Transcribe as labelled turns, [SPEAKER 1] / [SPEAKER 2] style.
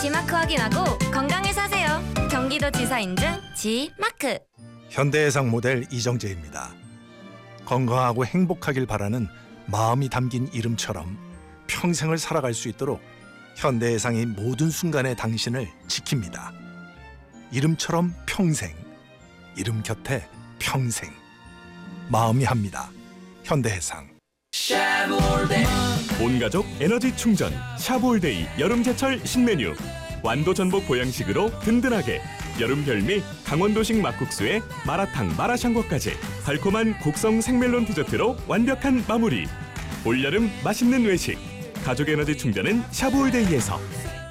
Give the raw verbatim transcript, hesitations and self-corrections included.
[SPEAKER 1] 지마크 확인하고 건강을 사세요. 경기도지사 인증 지마크.
[SPEAKER 2] 현대해상 모델 이정재입니다. 건강하고 행복하길 바라는 마음이 담긴 이름처럼 평생을 살아갈 수 있도록 현대해상이 모든 순간에 당신을 지킵니다. 이름처럼 평생, 이름 곁에 평생. 마음이 합니다. 현대해상.
[SPEAKER 3] 온가족 에너지 충전 샤브올데이 여름제철 신메뉴. 완도 전복 보양식으로 든든하게. 여름 별미 강원도식 막국수에 마라탕 마라샹궈까지 달콤한 곡성 생멜론 디저트로 완벽한 마무리. 올여름 맛있는 외식. 가족 에너지 충전은 샤브올데이에서.